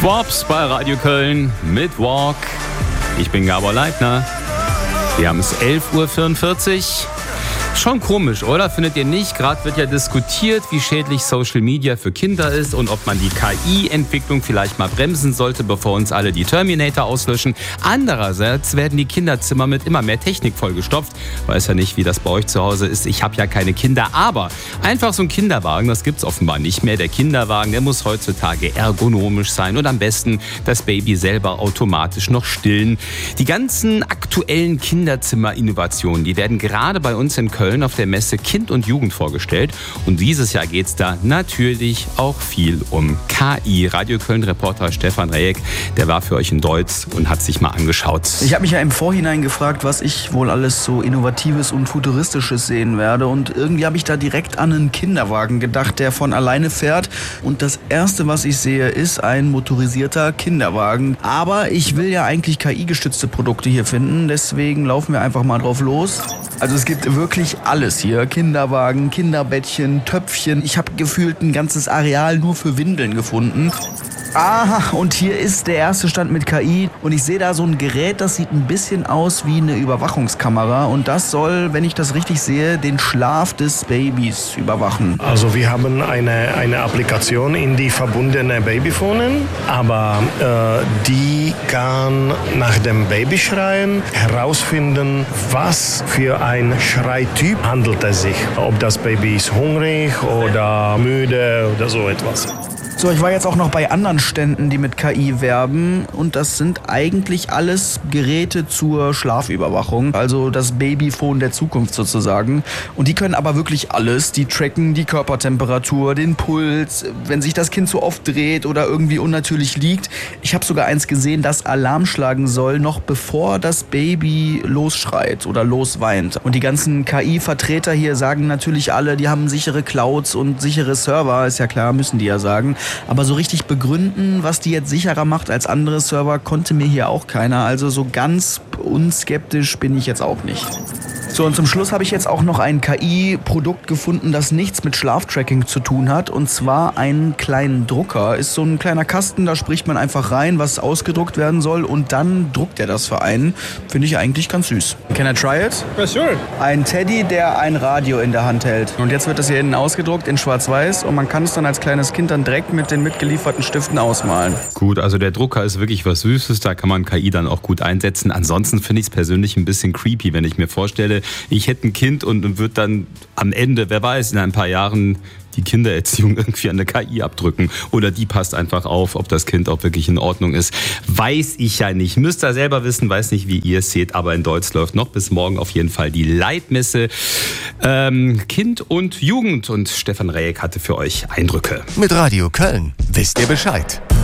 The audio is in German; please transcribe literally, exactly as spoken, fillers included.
Swaps bei Radio Köln mit Walk. Ich bin Gabor Leitner. Wir haben es elf Uhr vierundvierzig. Schon komisch, oder? Findet ihr nicht? Gerade wird ja diskutiert, wie schädlich Social Media für Kinder ist und ob man die K I-Entwicklung vielleicht mal bremsen sollte, bevor uns alle die Terminator auslöschen. Andererseits werden die Kinderzimmer mit immer mehr Technik vollgestopft. Weiß ja nicht, wie das bei euch zu Hause ist. Ich habe ja keine Kinder, aber einfach so ein Kinderwagen, das gibt's offenbar nicht mehr. Der Kinderwagen, der muss heutzutage ergonomisch sein und am besten das Baby selber automatisch noch stillen. Die ganzen aktuellen Kinderzimmer-Innovationen, die werden gerade bei uns in Köln auf der Messe Kind und Jugend vorgestellt. Und dieses Jahr geht es da natürlich auch viel um K I. Radio Köln-Reporter Stefan Rejek, der war für euch in Deutz und hat sich mal angeschaut. Ich habe mich ja im Vorhinein gefragt, was ich wohl alles so Innovatives und Futuristisches sehen werde. Und irgendwie habe ich da direkt an einen Kinderwagen gedacht, der von alleine fährt. Und das Erste, was ich sehe, ist ein motorisierter Kinderwagen. Aber ich will ja eigentlich K I-gestützte Produkte hier finden. Deswegen laufen wir einfach mal drauf los. Also es gibt wirklich alles hier. Kinderwagen, Kinderbettchen, Töpfchen. Ich habe gefühlt ein ganzes Areal nur für Windeln gefunden. Aha, und hier ist der erste Stand mit K I und ich sehe da so ein Gerät, das sieht ein bisschen aus wie eine Überwachungskamera und das soll, wenn ich das richtig sehe, den Schlaf des Babys überwachen. Also wir haben eine, eine Applikation in die verbundene Babyphonen, aber äh, die kann nach dem Babyschreien herausfinden, was für ein Schreityp handelt es sich. Ob das Baby ist hungrig oder müde oder so etwas. So, ich war jetzt auch noch bei anderen Ständen, die mit K I werben und das sind eigentlich alles Geräte zur Schlafüberwachung, also das Babyphone der Zukunft sozusagen. Und die können aber wirklich alles. Die tracken die Körpertemperatur, den Puls, wenn sich das Kind zu oft dreht oder irgendwie unnatürlich liegt. Ich habe sogar eins gesehen, das Alarm schlagen soll, noch bevor das Baby losschreit oder losweint. Und die ganzen K I-Vertreter hier sagen natürlich alle, die haben sichere Clouds und sichere Server, ist ja klar, müssen die ja sagen. Aber so richtig begründen, was die jetzt sicherer macht als andere Server, konnte mir hier auch keiner. Also so ganz unskeptisch bin ich jetzt auch nicht. So, und zum Schluss habe ich jetzt auch noch ein K I-Produkt gefunden, das nichts mit Schlaftracking zu tun hat. Und zwar einen kleinen Drucker. Ist so ein kleiner Kasten, da spricht man einfach rein, was ausgedruckt werden soll. Und dann druckt er das für einen. Finde ich eigentlich ganz süß. Can I try it? Yeah, sure. Ein Teddy, der ein Radio in der Hand hält. Und jetzt wird das hier innen ausgedruckt in schwarz-weiß. Und man kann es dann als kleines Kind dann direkt mit den mitgelieferten Stiften ausmalen. Gut, also der Drucker ist wirklich was Süßes. Da kann man K I dann auch gut einsetzen. Ansonsten finde ich es persönlich ein bisschen creepy, wenn ich mir vorstelle, ich hätte ein Kind und würde dann am Ende, wer weiß, in ein paar Jahren die Kindererziehung irgendwie an eine K I abdrücken. Oder die passt einfach auf, ob das Kind auch wirklich in Ordnung ist. Weiß ich ja nicht. Müsst ihr selber wissen, weiß nicht, wie ihr es seht. Aber in Deutsch läuft noch bis morgen auf jeden Fall die Leitmesse ähm, Kind und Jugend. Und Stefan Rejek hatte für euch Eindrücke. Mit Radio Köln wisst ihr Bescheid.